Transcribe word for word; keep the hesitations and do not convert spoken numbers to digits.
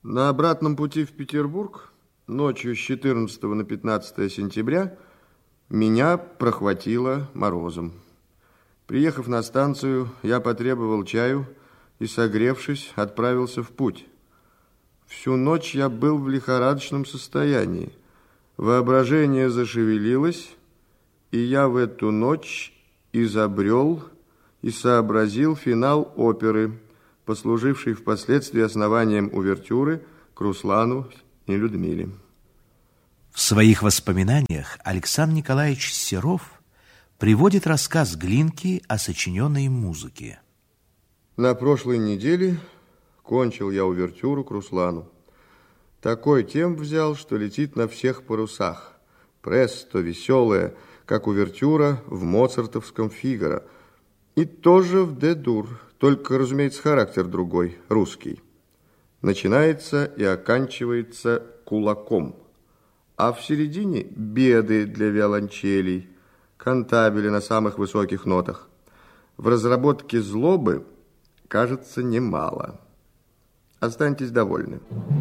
На обратном пути в Петербург ночью с четырнадцатого на пятнадцатое сентября меня прохватило морозом. Приехав на станцию, я потребовал чаю и, согревшись, отправился в путь. Всю ночь я был в лихорадочном состоянии. Воображение зашевелилось, и я в эту ночь изобрел и сообразил финал оперы, послуживший впоследствии основанием увертюры к Руслану и Людмиле. В своих воспоминаниях Александр Николаевич Серов приводит рассказ Глинки о сочиненной им музыке. На прошлой неделе кончил я увертюру к Руслану. Такой темп взял, что летит на всех парусах. Престо, веселая, как увертюра в моцартовском «Фигаро». И тоже в Д-дур, только, разумеется, характер другой, русский. Начинается и оканчивается кулаком. А в середине беды для виолончелей, кантабели на самых высоких нотах. В разработке злобы, кажется, немало. Останьтесь довольны.